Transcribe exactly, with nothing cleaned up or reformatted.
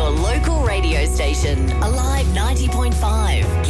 Your local radio station, Alive ninety point five.